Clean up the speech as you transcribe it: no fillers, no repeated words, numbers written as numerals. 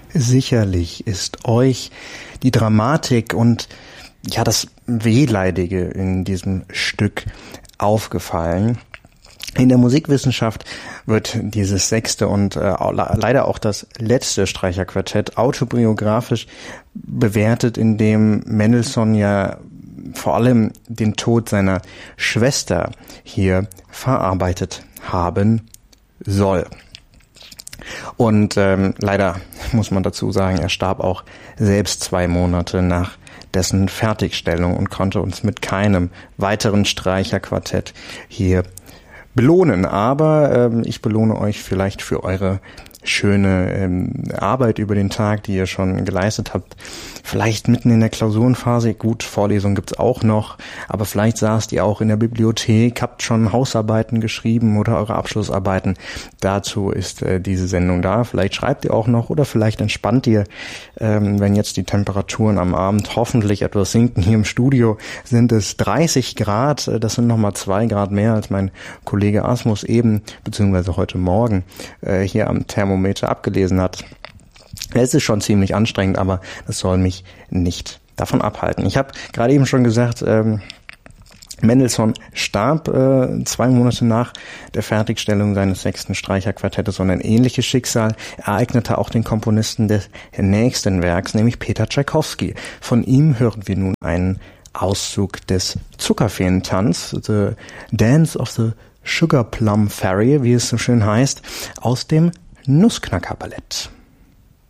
Sicherlich ist euch die Dramatik und ja das Wehleidige in diesem Stück aufgefallen. In der Musikwissenschaft wird dieses 6. und leider auch das letzte Streicherquartett autobiografisch bewertet, indem Mendelssohn ja vor allem den Tod seiner Schwester hier verarbeitet haben soll. Und leider muss man dazu sagen, er starb auch selbst 2 Monate nach dessen Fertigstellung und konnte uns mit keinem weiteren Streicherquartett hier belohnen. Aber ich belohne euch vielleicht für eure schöne Arbeit über den Tag, die ihr schon geleistet habt. Vielleicht mitten in der Klausurenphase, gut, Vorlesungen gibt's auch noch, aber vielleicht saßt ihr auch in der Bibliothek, habt schon Hausarbeiten geschrieben oder eure Abschlussarbeiten. Dazu ist diese Sendung da. Vielleicht schreibt ihr auch noch oder vielleicht entspannt ihr, wenn jetzt die Temperaturen am Abend hoffentlich etwas sinken. Hier im Studio sind es 30 Grad, das sind nochmal 2 Grad mehr als mein Kollege Asmus eben, beziehungsweise heute Morgen hier am Thermometer abgelesen hat. Es ist schon ziemlich anstrengend, aber das soll mich nicht davon abhalten. Ich habe gerade eben schon gesagt, Mendelssohn starb 2 Monate nach der Fertigstellung seines 6. Streicherquartettes und ein ähnliches Schicksal ereignete auch den Komponisten des nächsten Werks, nämlich Peter Tschaikowski. Von ihm hören wir nun einen Auszug des Zuckerfeentanz, The Dance of the Sugar Plum Fairy, wie es so schön heißt, aus dem Nussknacker-Ballett.